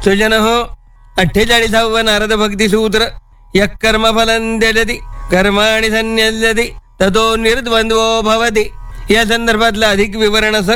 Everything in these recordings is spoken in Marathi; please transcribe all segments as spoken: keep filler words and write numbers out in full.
सुजन हो अठ्ठेचाळीसावं नारद भक्ती सूत्र यः कर्मफलं त्यजति कर्माणि संन्यस्यति ततो निर्द्वंद्वो भवति या संदर्भातलं अधिक विवरण असं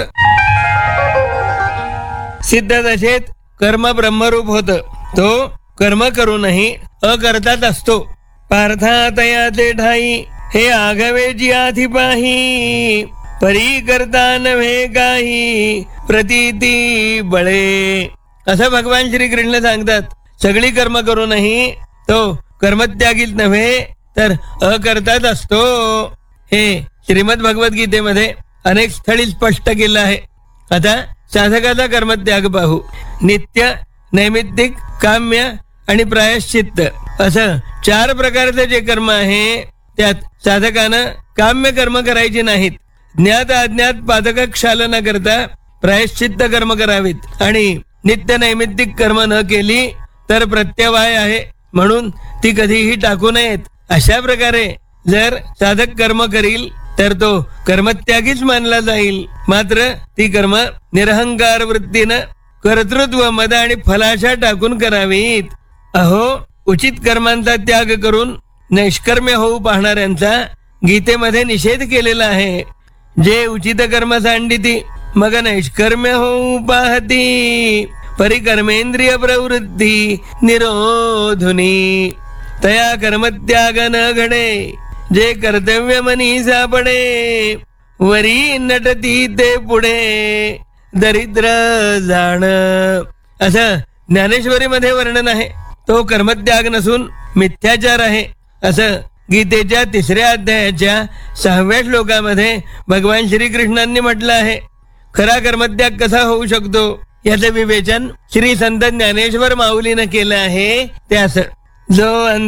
सिद्ध दशेत कर्म ब्रह्मरूप होतं. तो कर्म करूनही अकर्ताच असतो. पार्थातयाचे ठाई हे आघवेची आधी पाही परी करता नव्हे काही प्रतीती बळे असं भगवान श्रीकृष्ण सांगतात. सगळी कर्म करूनही तो कर्मत्यागीच नव्हे तर अकर्ताच असतो. हे श्रीमद भगवद्गीतेमध्ये अनेक स्थळी स्पष्ट केलं आहे. आता साधकाचा कर्मत्याग पाहू. नित्य, नैमित्तिक, काम्य आणि प्रायश्चित्त असं चार प्रकारचे जे कर्म आहे त्यात साधकानं काम्य कर्म करायचे नाहीत. ज्ञात अज्ञात पातक क्षाल न करता प्रायश्चित्त कर्म करावीत आणि नित्य नैमित्तिक कर्म न केली तर प्रत्यवाय आहे म्हणून ती कधीही टाकू नयेत. अशा प्रकारे जर साधक कर्म करील तर तो कर्मत्यागीच मानला जाईल. मात्र ती कर्म निरहंकार वृत्तीनं कर्तृत्व मद आणि फलाशा टाकून करावीत. अहो उचित कर्मांचा त्याग करून नैष्कर्म्य होऊ पाहणाऱ्यांचा गीतेमध्ये निषेध केलेला आहे. जे उचित कर्म सांडिती मग नैष्कर्म्य होऊ पाहती परिकर्मेंद्रिय प्रवृत्ती निरोधुनी तया कर्मत्याग न घडे जे कर्तव्य मनी सापडे वरी नटती ते पुढे दरिद्र जाण असं ज्ञानेश्वरी मध्ये वर्णन आहे. तो कर्मत्याग नसून मिथ्याचार आहे असं गीतेच्या तिसऱ्या अध्यायाच्या सहाव्या श्लोकामध्ये भगवान श्रीकृष्णांनी म्हटलं आहे. खरा कर्मत्याग कसा होऊ शकतो याचं विवेचन श्री संत ज्ञानेश्वर माऊलीनं केलं आहे. ते असं जो